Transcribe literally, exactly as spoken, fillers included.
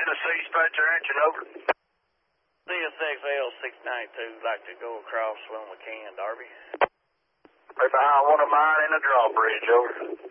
Tennessee, Spatcher Engine, over. C S X L six ninety-two, like to go across when we can, Darby. Right behind one of mine in the drawbridge, over.